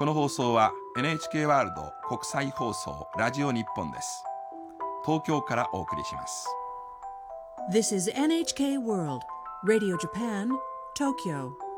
この放送は NHK ワールド国際放送ラジオ日本です。東京からお送りします。 This is NHK World Radio Japan, Tokyo